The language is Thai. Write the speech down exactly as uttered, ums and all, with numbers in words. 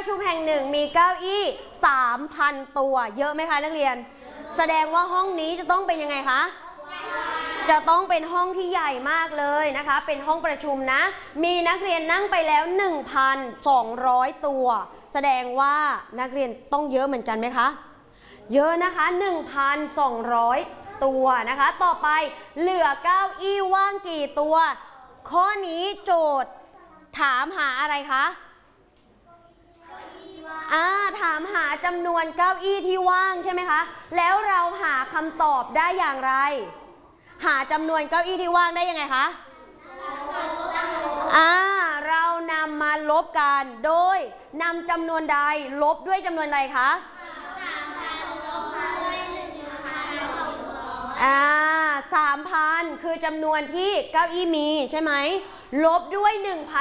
ประชุมแห่งหนึ่งมีเก้าอี้ สามพัน ตัวเยอะไหมคะนักเรียนแสดงว่าห้องนี้จะต้องเป็นยังไงคะจะต้องเป็นห้องที่ใหญ่มากเลยนะคะเป็นห้องประชุมนะมีนักเรียนนั่งไปแล้ว หนึ่งพันสองร้อย ตัวแสดงว่านักเรียนต้องเยอะเหมือนกันไหมคะเยอะนะคะ หนึ่งพันสองร้อย ตัวนะคะต่อไปเหลือเก้าอี้ว่างกี่ตัวข้อนี้โจทย์ถามหาอะไรคะอ่าถามหาจำนวนเก้าอี้ที่ว่างใช่ไหมคะแล้วเราหาคำตอบได้อย่างไรหาจำนวนเก้าอี้ที่ว่างได้ยังไงคะอ่าเรานำมาลบกันโดยนำจำนวนใดลบด้วยจำนวนใดคะอ่าสามพันคือจำนวนที่เก้าอี้มีใช่ไหมลบด้วย หนึ่งพัน